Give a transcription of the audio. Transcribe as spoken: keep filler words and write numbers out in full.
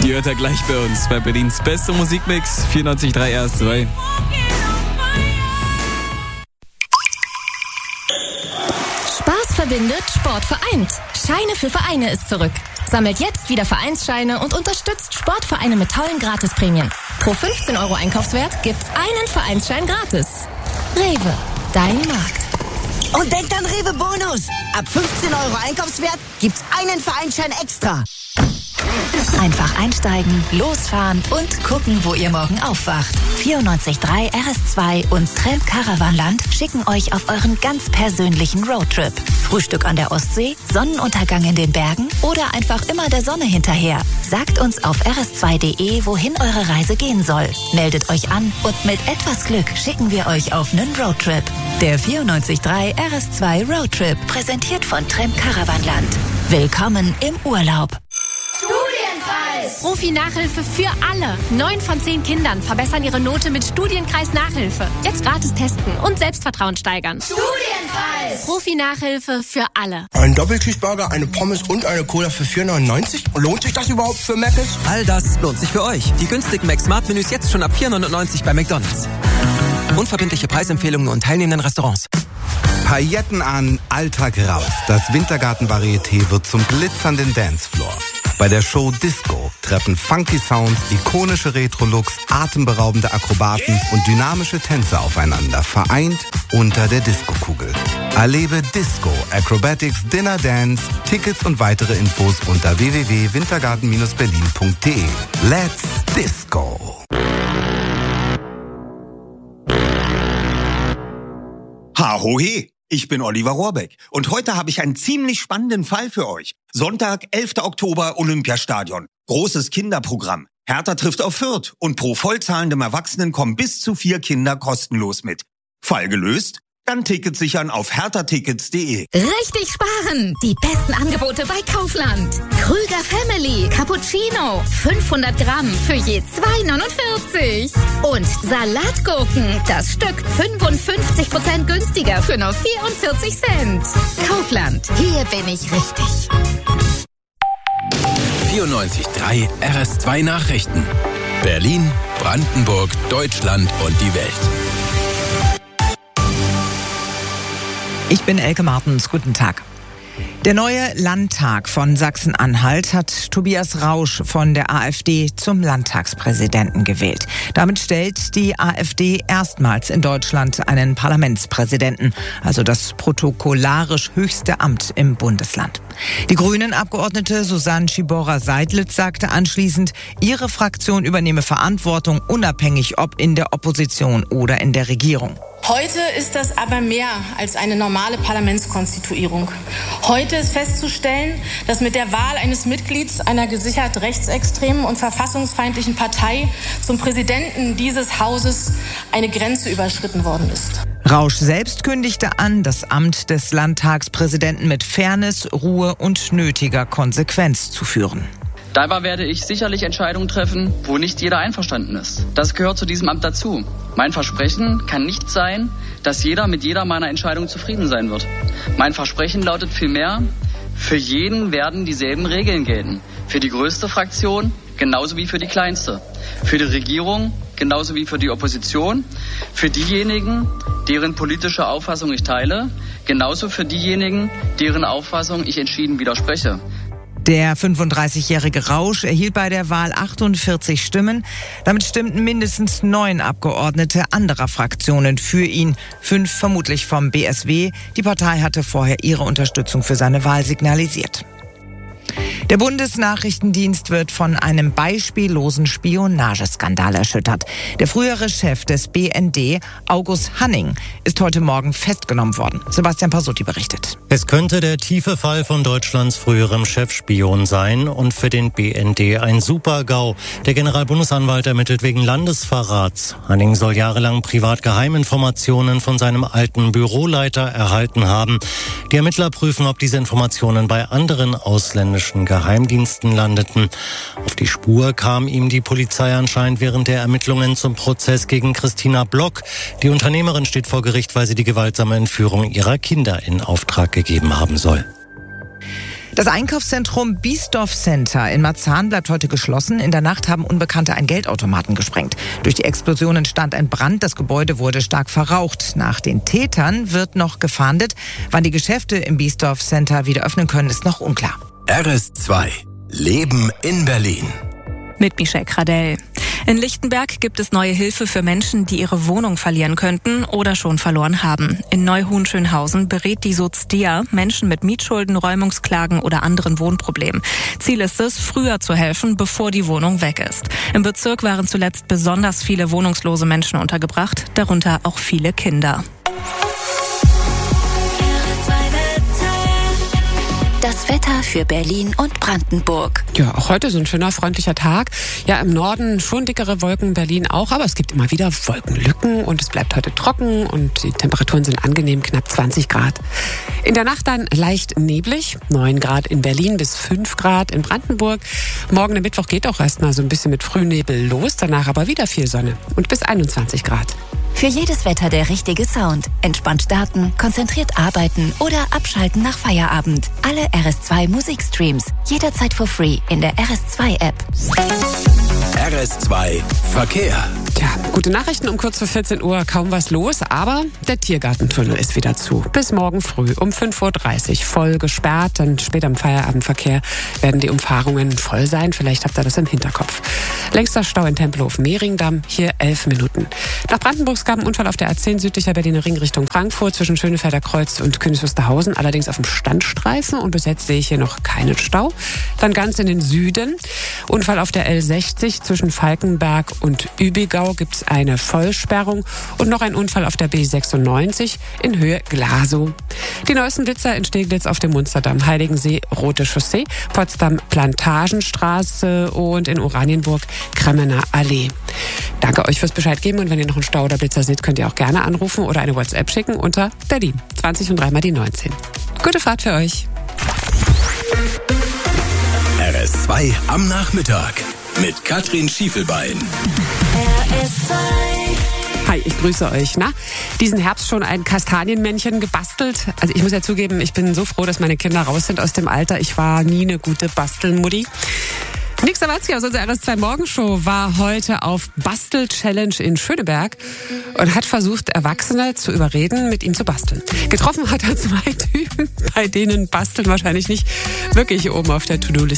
Die hört er gleich bei uns, bei Berlins bester Musikmix, vierundneunzig Komma drei R S zwei. Spaß verbindet, Sport vereint. Scheine für Vereine ist zurück. Sammelt jetzt wieder Vereinsscheine und unterstützt Sportvereine mit tollen Gratisprämien. Pro fünfzehn Euro Einkaufswert gibt's einen Vereinsschein gratis. Rewe, dein Markt. Und denkt an Rewe Bonus. Ab fünfzehn Euro Einkaufswert gibt's einen Vereinsschein extra. Einfach einsteigen, losfahren und gucken, wo ihr morgen aufwacht. vierundneunzig Komma drei R S zwei und Trend Caravanland schicken euch auf euren ganz persönlichen Roadtrip. Frühstück an der Ostsee, Sonnenuntergang in den Bergen oder einfach immer der Sonne hinterher. Sagt uns auf r s zwei punkt de, wohin eure Reise gehen soll. Meldet euch an und mit etwas Glück schicken wir euch auf einen Roadtrip. Der vierundneunzig Komma drei R S zwei Roadtrip, präsentiert von Trend Caravanland. Willkommen im Urlaub. Studienkreis! Profi-Nachhilfe für alle. Neun von zehn Kindern verbessern ihre Note mit Studienkreis-Nachhilfe. Jetzt gratis testen und Selbstvertrauen steigern. Studienkreis! Profi-Nachhilfe für alle. Ein Doppelcheeseburger, eine Pommes und eine Cola für vier neunundneunzig? Lohnt sich das überhaupt für Mc's? All das lohnt sich für euch. Die günstigen Mac-Smart-Menüs jetzt schon ab vier neunundneunzig bei McDonald's. Unverbindliche Preisempfehlungen und teilnehmenden Restaurants. Pailletten an, Alltag raus. Das Wintergarten-Varieté wird zum glitzernden Dancefloor. Bei der Show Disco treffen funky Sounds, ikonische Retro-Looks, atemberaubende Akrobaten und dynamische Tänze aufeinander, vereint unter der Disco-Kugel. Erlebe Disco, Acrobatics, Dinner Dance, Tickets und weitere Infos unter w w w punkt wintergarten Bindestrich berlin punkt de. Let's Disco! Ha ho he, ich bin Oliver Rohrbeck und heute habe ich einen ziemlich spannenden Fall für euch. Sonntag, elfter Oktober, Olympiastadion. Großes Kinderprogramm. Hertha trifft auf Fürth und pro vollzahlendem Erwachsenen kommen bis zu vier Kinder kostenlos mit. Fall gelöst? Dann Tickets sichern auf hertha tickets punkt de. Richtig sparen! Die besten Angebote bei Kaufland. Krüger Family Cappuccino. fünfhundert Gramm für je zwei neunundvierzig. Und Salatgurken. Das Stück fünfundfünfzig Prozent günstiger für nur vierundvierzig Cent. Kaufland. Hier bin ich richtig. vierundneunzig Komma drei R S zwei Nachrichten. Berlin, Brandenburg, Deutschland und die Welt. Ich bin Elke Martens. Guten Tag. Der neue Landtag von Sachsen-Anhalt hat Tobias Rausch von der AfD zum Landtagspräsidenten gewählt. Damit stellt die AfD erstmals in Deutschland einen Parlamentspräsidenten, also das protokollarisch höchste Amt im Bundesland. Die Grünen-Abgeordnete Susanne Schibora-Seidlitz sagte anschließend, ihre Fraktion übernehme Verantwortung, unabhängig ob in der Opposition oder in der Regierung. Heute ist das aber mehr als eine normale Parlamentskonstituierung. Heute ist festzustellen, dass mit der Wahl eines Mitglieds einer gesichert rechtsextremen und verfassungsfeindlichen Partei zum Präsidenten dieses Hauses eine Grenze überschritten worden ist. Rausch selbst kündigte an, das Amt des Landtagspräsidenten mit Fairness, Ruhe und nötiger Konsequenz zu führen. Dabei werde ich sicherlich Entscheidungen treffen, wo nicht jeder einverstanden ist. Das gehört zu diesem Amt dazu. Mein Versprechen kann nicht sein, dass jeder mit jeder meiner Entscheidungen zufrieden sein wird. Mein Versprechen lautet vielmehr, für jeden werden dieselben Regeln gelten. Für die größte Fraktion genauso wie für die kleinste. Für die Regierung genauso wie für die Opposition. Für diejenigen, deren politische Auffassung ich teile, genauso für diejenigen, deren Auffassung ich entschieden widerspreche. Der fünfunddreißigjährige Rausch erhielt bei der Wahl achtundvierzig Stimmen. Damit stimmten mindestens neun Abgeordnete anderer Fraktionen für ihn, fünf vermutlich vom B S W. Die Partei hatte vorher ihre Unterstützung für seine Wahl signalisiert. Der Bundesnachrichtendienst wird von einem beispiellosen Spionageskandal erschüttert. Der frühere Chef des B N D, August Hanning, ist heute Morgen festgenommen worden. Sebastian Pasutti berichtet. Es könnte der tiefe Fall von Deutschlands früherem Chefspion sein und für den B N D ein Super-GAU. Der Generalbundesanwalt ermittelt wegen Landesverrats. Hanning soll jahrelang privat Geheiminformationen von seinem alten Büroleiter erhalten haben. Die Ermittler prüfen, ob diese Informationen bei anderen ausländischen Geheimdiensten landeten. Auf die Spur kam ihm die Polizei anscheinend während der Ermittlungen zum Prozess gegen Christina Block. Die Unternehmerin steht vor Gericht, weil sie die gewaltsame Entführung ihrer Kinder in Auftrag gegeben haben soll. Das Einkaufszentrum Biesdorf Center in Marzahn bleibt heute geschlossen. In der Nacht haben Unbekannte einen Geldautomaten gesprengt. Durch die Explosion entstand ein Brand. Das Gebäude wurde stark verraucht. Nach den Tätern wird noch gefahndet. Wann die Geschäfte im Biesdorf Center wieder öffnen können, ist noch unklar. R S zwei. Leben in Berlin. Mit Michelle Kradell. In Lichtenberg gibt es neue Hilfe für Menschen, die ihre Wohnung verlieren könnten oder schon verloren haben. In Neuhohenschönhausen berät die Sozdia Menschen mit Mietschulden, Räumungsklagen oder anderen Wohnproblemen. Ziel ist es, früher zu helfen, bevor die Wohnung weg ist. Im Bezirk waren zuletzt besonders viele wohnungslose Menschen untergebracht, darunter auch viele Kinder. Das Wetter für Berlin und Brandenburg. Ja, auch heute so ein schöner, freundlicher Tag. Ja, im Norden schon dickere Wolken, Berlin auch, aber es gibt immer wieder Wolkenlücken und es bleibt heute trocken und die Temperaturen sind angenehm, knapp zwanzig Grad. In der Nacht dann leicht neblig, neun Grad in Berlin bis fünf Grad in Brandenburg. Morgen, der Mittwoch, geht auch erstmal so ein bisschen mit Frühnebel los, danach aber wieder viel Sonne und bis einundzwanzig Grad. Für jedes Wetter der richtige Sound. Entspannt starten, konzentriert arbeiten oder abschalten nach Feierabend. Alle R S zwei Musikstreams. Jederzeit for free in der R S zwei App. R S zwei Verkehr. Tja, gute Nachrichten um kurz vor vierzehn Uhr, kaum was los, aber der Tiergartentunnel ist wieder zu. Bis morgen früh um fünf Uhr dreißig voll gesperrt, dann später im Feierabendverkehr werden die Umfahrungen voll sein. Vielleicht habt ihr das im Hinterkopf. Längster Stau in Tempelhof-Mehringdamm, hier elf Minuten. Nach Brandenburg gab ein Unfall auf der A zehn südlicher Berliner Ring Richtung Frankfurt zwischen Schönefelder Kreuz und Königs Wusterhausen, allerdings auf dem Standstreifen und bis jetzt sehe ich hier noch keinen Stau. Dann ganz in den Süden, Unfall auf der L sechzig zwischen Falkenberg und Übigau gibt es eine Vollsperrung und noch ein Unfall auf der B sechsundneunzig in Höhe Glasow. Die neuesten Blitzer in Steglitz auf dem Munsterdamm, Heiligensee, Rote Chaussee, Potsdam Plantagenstraße und in Oranienburg Kremmener Allee. Danke euch fürs Bescheid geben und wenn ihr noch einen Stau oder Blitzer seht, könnt ihr auch gerne anrufen oder eine WhatsApp schicken unter Berlin zwanzig und dreimal die neunzehn. Gute Fahrt für euch. R S zwei am Nachmittag mit Katrin Schiefelbein. R S zwei. Hi, ich grüße euch. Na, diesen Herbst schon ein Kastanienmännchen gebastelt? Also ich muss ja zugeben, ich bin so froh, dass meine Kinder raus sind aus dem Alter. Ich war nie eine gute Bastelmutti. Nick Sawatzki aus unserer R S zwei Morgenshow war heute auf Bastel-Challenge in Schöneberg und hat versucht, Erwachsene zu überreden, mit ihm zu basteln. Getroffen hat er zwei Typen, bei denen Basteln wahrscheinlich nicht wirklich oben auf der To-Do-Liste